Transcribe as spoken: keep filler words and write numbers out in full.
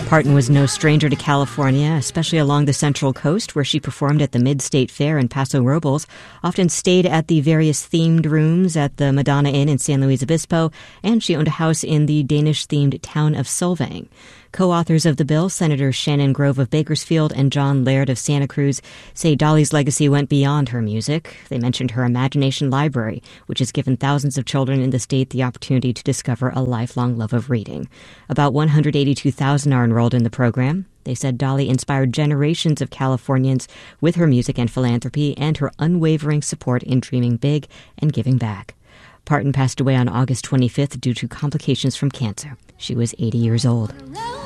Parton was no stranger to California, especially along the Central Coast, where she performed at the Mid-State Fair in Paso Robles, often stayed at the various themed rooms at the Madonna Inn in San Luis Obispo, and she owned a house in the Danish-themed town of Solvang. Co-authors of the bill, Senator Shannon Grove of Bakersfield and John Laird of Santa Cruz, say Dolly's legacy went beyond her music. They mentioned her Imagination Library, which has given thousands of children in the state the opportunity to discover a lifelong love of reading. About one hundred eighty-two thousand are enrolled in the program. They said Dolly inspired generations of Californians with her music and philanthropy and her unwavering support in dreaming big and giving back. Parton passed away on August twenty-fifth due to complications from cancer. She was eighty years old.